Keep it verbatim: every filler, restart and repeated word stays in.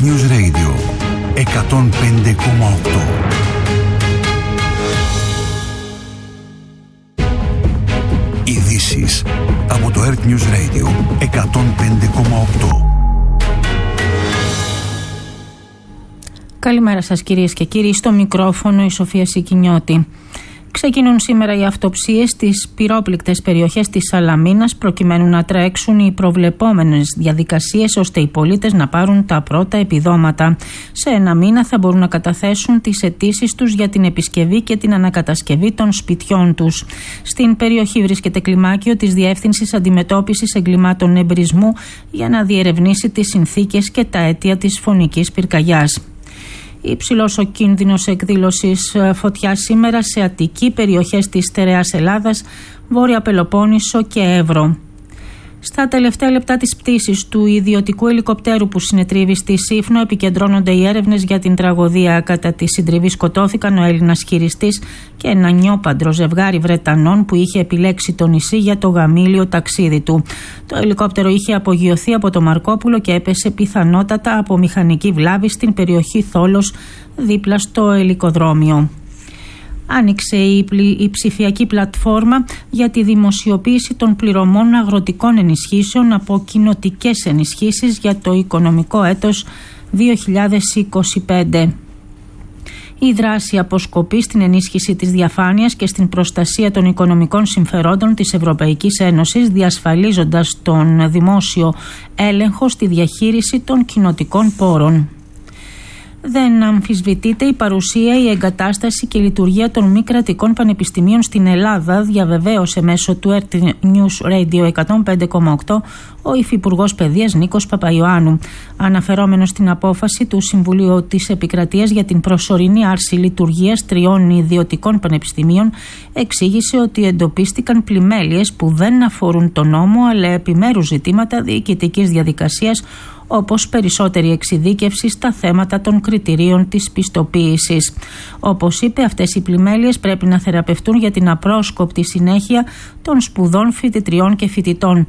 Earth News Radio εκατόν πέντε κόμμα οκτώ. Ειδήσεις από το Earth News Radio εκατόν πέντε κόμμα οκτώ. Καλημέρα σας κυρίες και κύριοι, στο μικρόφωνο η Σοφία Σικινιώτη. Ξεκινούν σήμερα οι αυτοψίες στις πυρόπληκτες περιοχές της Σαλαμίνας προκειμένου να τρέξουν οι προβλεπόμενες διαδικασίες ώστε οι πολίτες να πάρουν τα πρώτα επιδόματα. Σε ένα μήνα θα μπορούν να καταθέσουν τις αιτήσεις τους για την επισκευή και την ανακατασκευή των σπιτιών τους. Στην περιοχή βρίσκεται κλιμάκιο της Διεύθυνσης Αντιμετώπισης Εγκλημάτων Εμπρισμού για να διερευνήσει τις συνθήκες και τα αίτια της φωνικής πυρκαγιάς. Υψηλός ο κίνδυνος εκδήλωσης φωτιάς σήμερα σε Αττική, περιοχές της στερεάς Ελλάδας, Βόρεια Πελοπόννησο και Εύρο. Στα τελευταία λεπτά της πτήσης του ιδιωτικού ελικοπτέρου που συνετρίβει στη Σύφνο επικεντρώνονται οι έρευνες για την τραγωδία. Κατά τη συντριβή σκοτώθηκαν ο Έλληνας χειριστής και ένα νιόπαντρο ζευγάρι Βρετανών που είχε επιλέξει το νησί για το γαμήλιο ταξίδι του. Το ελικόπτερο είχε απογειωθεί από το Μαρκόπουλο και έπεσε πιθανότατα από μηχανική βλάβη στην περιοχή Θόλος δίπλα στο ελικοδρόμιο. Άνοιξε η, η ψηφιακή πλατφόρμα για τη δημοσιοποίηση των πληρωμών αγροτικών ενισχύσεων από κοινοτικές ενισχύσεις για το οικονομικό έτος δύο χιλιάδες είκοσι πέντε. Η δράση αποσκοπεί στην ενίσχυση της διαφάνειας και στην προστασία των οικονομικών συμφερόντων της Ευρωπαϊκής Ένωσης, διασφαλίζοντας τον δημόσιο έλεγχο στη διαχείριση των κοινοτικών πόρων. Δεν αμφισβητείται η παρουσία, η εγκατάσταση και η λειτουργία των μη κρατικών πανεπιστημίων στην Ελλάδα, διαβεβαίωσε μέσω του Earth News Radio εκατόν πέντε κόμμα οκτώ ο Υφυπουργός Παιδείας Νίκος Παπαϊωάννου. Αναφερόμενος στην απόφαση του Συμβουλίου της Επικρατείας για την προσωρινή άρση λειτουργίας τριών ιδιωτικών πανεπιστημίων, εξήγησε ότι εντοπίστηκαν πλημέλειες που δεν αφορούν τον νόμο αλλά επιμέρους ζητήματα διοικητικής διαδικασίας, όπως περισσότερη εξειδίκευση στα θέματα των κριτηρίων της πιστοποίησης. Όπως είπε, αυτές οι πλημέλειες πρέπει να θεραπευτούν για την απρόσκοπτη συνέχεια των σπουδών φοιτητριών και φοιτητών.